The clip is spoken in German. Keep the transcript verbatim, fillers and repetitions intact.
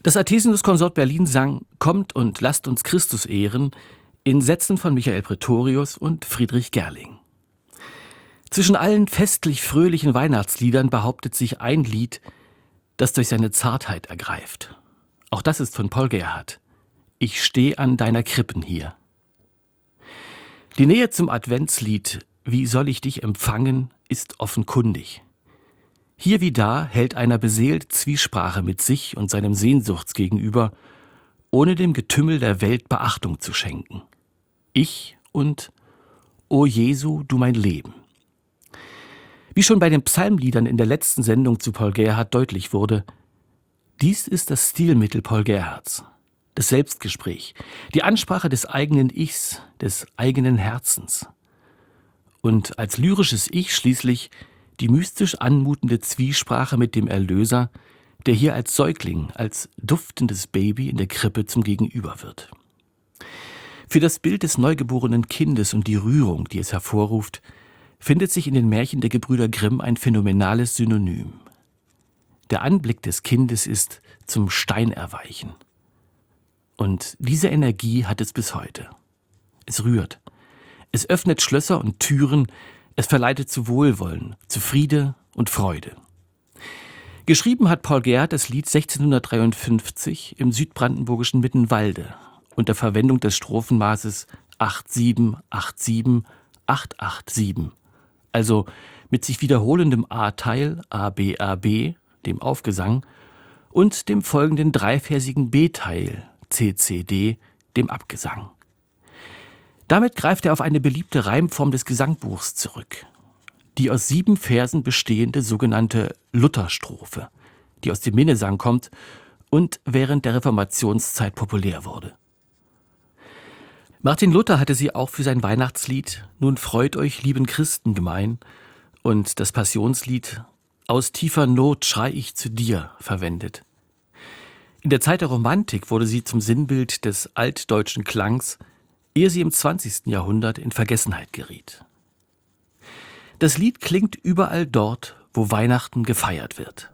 Das Athesius-Konsort Berlin sang »Kommt und lasst uns Christus ehren« in Sätzen von Michael Pretorius und Friedrich Gerling. Zwischen allen festlich-fröhlichen Weihnachtsliedern behauptet sich ein Lied, das durch seine Zartheit ergreift. Auch das ist von Paul Gerhardt. »Ich steh an deiner Krippen hier«. Die Nähe zum Adventslied »Wie soll ich dich empfangen« ist offenkundig. Hier wie da hält einer beseelt Zwiesprache mit sich und seinem Sehnsuchtsgegenüber, ohne dem Getümmel der Welt Beachtung zu schenken. Ich und »O Jesu, du mein Leben«. Wie schon bei den Psalmliedern in der letzten Sendung zu Paul Gerhardt deutlich wurde, dies ist das Stilmittel Paul Gerhardts, das Selbstgespräch, die Ansprache des eigenen Ichs, des eigenen Herzens. Und als lyrisches Ich schließlich die mystisch anmutende Zwiesprache mit dem Erlöser, der hier als Säugling, als duftendes Baby in der Krippe zum Gegenüber wird. Für das Bild des neugeborenen Kindes und die Rührung, die es hervorruft, findet sich in den Märchen der Gebrüder Grimm ein phänomenales Synonym. Der Anblick des Kindes ist zum Steinerweichen. Und diese Energie hat es bis heute. Es rührt. Es öffnet Schlösser und Türen, es verleitet zu Wohlwollen, zu Friede und Freude. Geschrieben hat Paul Gerhardt das Lied sechzehnhundertdreiundfünfzig im südbrandenburgischen Mittenwalde unter Verwendung des Strophenmaßes acht sieben acht sieben acht acht sieben, also mit sich wiederholendem A-Teil A B A B, dem Aufgesang, und dem folgenden dreiversigen B-Teil C C D, dem Abgesang. Damit greift er auf eine beliebte Reimform des Gesangbuchs zurück, die aus sieben Versen bestehende sogenannte Lutherstrophe, die aus dem Minnesang kommt und während der Reformationszeit populär wurde. Martin Luther hatte sie auch für sein Weihnachtslied »Nun freut euch, lieben Christen« gemein und das Passionslied »Aus tiefer Not schrei ich zu dir« verwendet. In der Zeit der Romantik wurde sie zum Sinnbild des altdeutschen Klangs, ehe sie im zwanzigsten Jahrhundert in Vergessenheit geriet. Das Lied klingt überall dort, wo Weihnachten gefeiert wird.